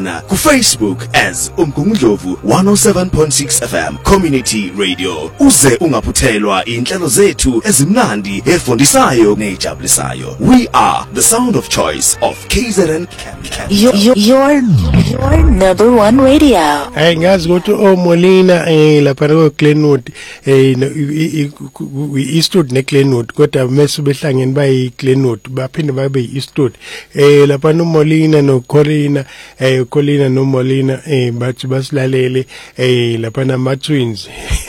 ku Facebook as Umgungundlovu 107.6 FM Community Radio. Uze ungaphuthelwa inhlelo zethu ezimnandi efundisayo nejabulisayo. We are the sound of choice of KZN. Your number one radio. Hey, ngazi ukuthi Molina lapha ko Glenwood Eastwood ne Glenwood kodwa mase behlangene bayi Glenwood baphinde babe Eastwood lapha no Molina no Corina Colina no Molina bathi basilalele lapha nama twins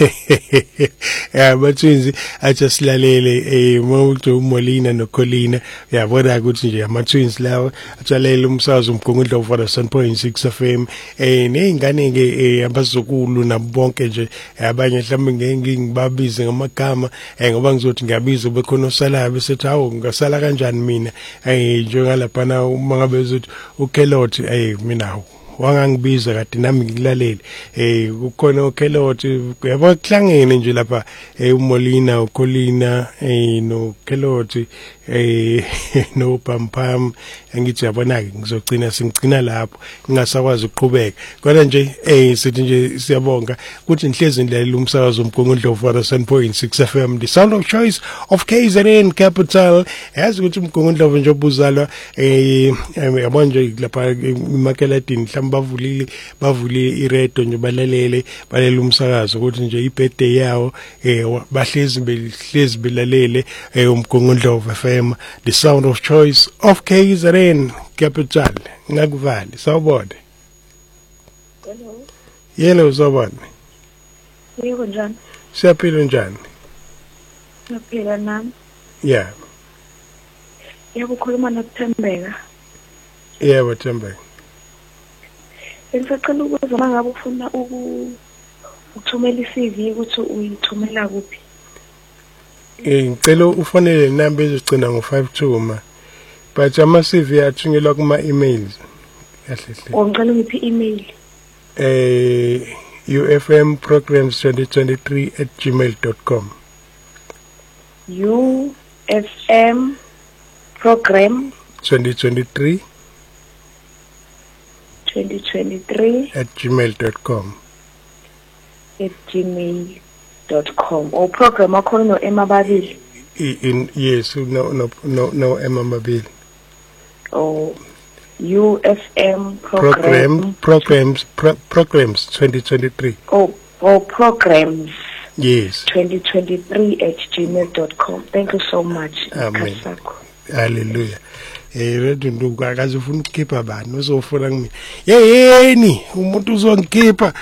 ba twins athi silalele mawuthi Molina no Colina yabona ukuthi nje ama twins lawo athalela umsakazo Umgungundlovu 107.6 FM nezingane ke abazukulu nabonke nje abanye mhlawumbe ngibabize ngamagama ngoba ngizothi ngiyabiza bekhona osalayo besethi hawo ngasala kanjani mina njengalapha na uma ngabe uzothi uKeloti mina wangangibiza kade nami ngilalele kukhona uKeloti yabo kuhlangene nje lapha uMolina uColina no Keloti no Pampam ngithi yabona ke ngizogcina singcina lapho ngingasakwazi ukuqhubeka kodwa nje sithi nje siyabonga ukuthi nihlezi nilalela umsakazo Umgungundlovu 107.6 FM the sound of choice of KZN capital yazi ukuthi Umgungundlovu nje obuzalwa yabona nje lapha eMakeladini bavulile iredo nje balalele umsakazo ukuthi nje ibirthday yawo bahlezi belalele Umgungundlovu FM the sound of choice of KZN capital ngakuvali sawubona. Hello sawubona. Yebo njani? Siyaphila njani? Siyaphila nami. Yeah. Yebo khuluma noThembeka. Yebo Thembeka. Ngicela ukuza mangabe ufuna ukuthumela iCV ukuthi uyithumela kuphi? Ngicela ufonele number ezogcina ngo52 ma. But ama CV athunyelwa kuma emails. Kahle hle. Ngicela ngiphi email? ufmprograms2023@gmail.com. UFM program 2023 2023 @gmail.com. @gmail.com. O program akhona no emababili. Yes, no Mabili. Oh, UFM programs 2023. Oh, programs. Yes. 2023 @gmail.com. Thank you so much. Amen. Hallelujah. Redu ndugu akazofuna ukukhipha abantu uzofuna kimi. Yeyeni umuntu uzongikhipha.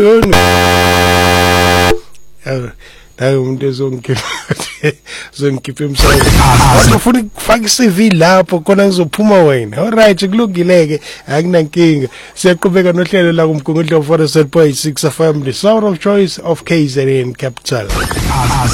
Hayi umuntu ezongikhipha. Zongikhipha emsakazweni. Uzofuna ukufaka iCV lapho khona ngizophuma wena. Alright kulungileke akunankinga. Siyaqhubeka nohlelo la kuMgungundlovu 107.6 FM the sound of choice of KZN capital.